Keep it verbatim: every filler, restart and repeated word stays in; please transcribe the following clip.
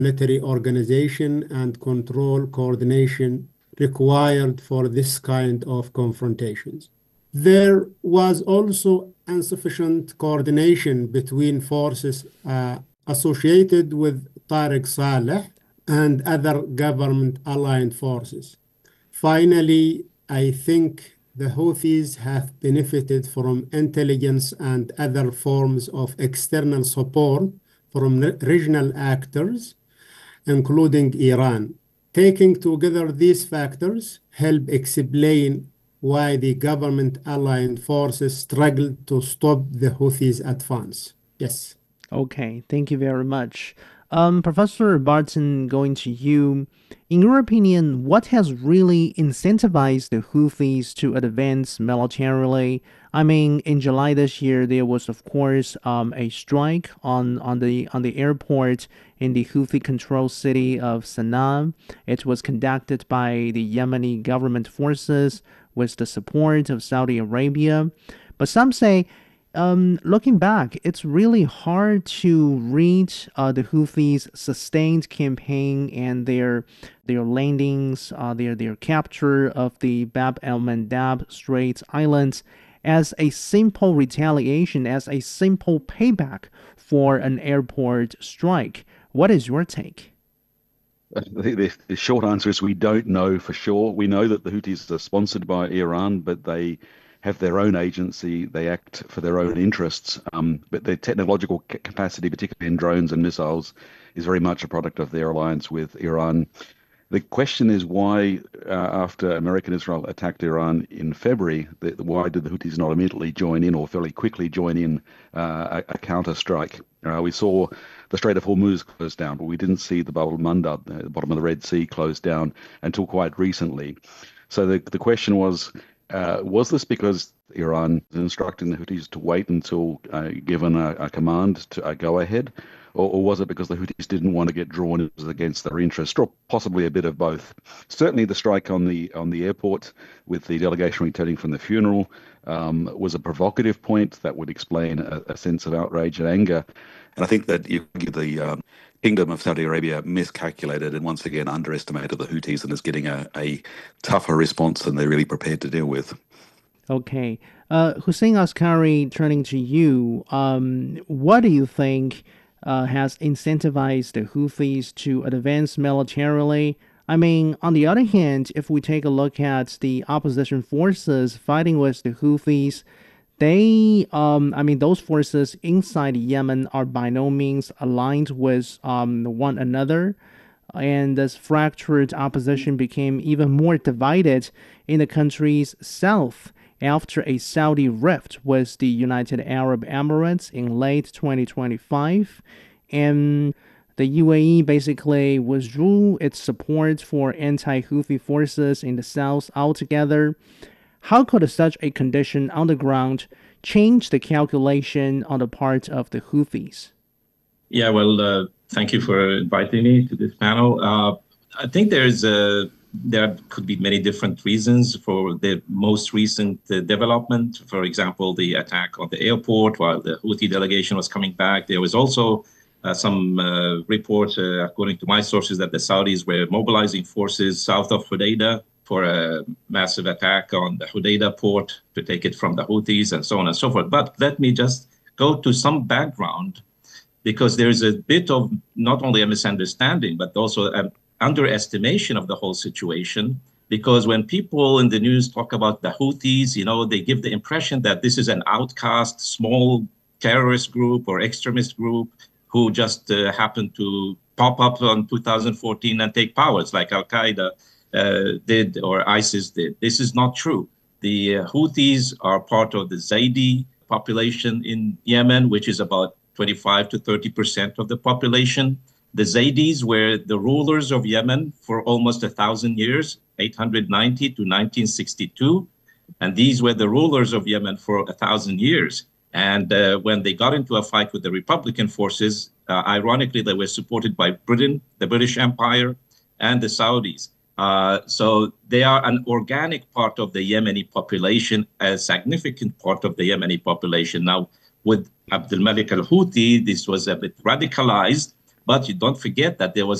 military organization and control coordination required for this kind of confrontations. There was also insufficient coordination between forces uh, associated with Tariq Saleh and other government-aligned forces. Finally, I think the Houthis have benefited from intelligence and other forms of external support from regional actors, including Iran. Taking together these factors help explain why the government-aligned forces struggled to stop the Houthis' advance. Yes. Okay, thank you very much. Um, Professor Barton, going to you. In your opinion, what has really incentivized the Houthis to advance militarily? I mean, in July this year, there was, of course, um, a strike on, on the on the airport in the Houthi-controlled city of Sana'a. It was conducted by the Yemeni government forces with the support of Saudi Arabia. But some say, Um, looking back, it's really hard to read uh, the Houthis' sustained campaign and their their landings, uh, their their capture of the Bab el-Mandab Straits Islands as a simple retaliation, as a simple payback for an airport strike. What is your take? The, the, the short answer is we don't know for sure. We know that the Houthis are sponsored by Iran, but they have their own agency. They act for their own interests. Um, but their technological capacity, particularly in drones and missiles, is very much a product of their alliance with Iran. The question is why, uh, after America and Israel attacked Iran in February, the, why did the Houthis not immediately join in or fairly quickly join in uh, a, a counter-strike? Uh, we saw the Strait of Hormuz close down, but we didn't see the Bab el-Mandab, the bottom of the Red Sea, close down until quite recently. So the, the question was, Uh, was this because Iran was instructing the Houthis to wait until uh, given a, a command to uh, go ahead? Or, or was it because the Houthis didn't want to get drawn against their interest, or possibly a bit of both? Certainly the strike on the on the airport with the delegation returning from the funeral um, was a provocative point that would explain a, a sense of outrage and anger. And I think that you give the um, Kingdom of Saudi Arabia miscalculated and once again underestimated the Houthis and is getting a, a tougher response than they're really prepared to deal with. Okay. Uh, Hussein Askari, turning to you, um, what do you think uh, has incentivized the Houthis to advance militarily? I mean, on the other hand, if we take a look at the opposition forces fighting with the Houthis, they, um, I mean, those forces inside Yemen are by no means aligned with um, one another. And this fractured opposition became even more divided in the country's south after a Saudi rift with the United Arab Emirates in late twenty twenty-five. And the U A E basically withdrew its support for anti-Houthi forces in the south altogether. How could such a condition on the ground change the calculation on the part of the Houthis? Yeah, well, uh, thank you for inviting me to this panel. Uh, I think there's a, there could be many different reasons for the most recent uh, development. For example, the attack on the airport while the Houthi delegation was coming back. There was also uh, some uh, report, uh, according to my sources, that the Saudis were mobilizing forces south of Hodeidah for a massive attack on the Hodeidah port to take it from the Houthis and so on and so forth. But let me just go to some background, because there is a bit of not only a misunderstanding, but also an underestimation of the whole situation. Because when people in the news talk about the Houthis, you know, they give the impression that this is an outcast, small terrorist group or extremist group who just uh, happened to pop up in two thousand fourteen and take power. It's like Al-Qaeda uh, did or ISIS did. This is not true. The uh, Houthis are part of the Zaidi population in Yemen, which is about twenty-five to thirty percent of the population. The Zaydis were the rulers of Yemen for almost a thousand years, eight hundred ninety to nineteen sixty-two. And these were the rulers of Yemen for a thousand years. And uh, when they got into a fight with the Republican forces, uh, ironically, they were supported by Britain, the British Empire, and the Saudis. Uh, so they are an organic part of the Yemeni population, a significant part of the Yemeni population. Now, with Abdul Malik al-Houthi, this was a bit radicalized, But you don't forget that there was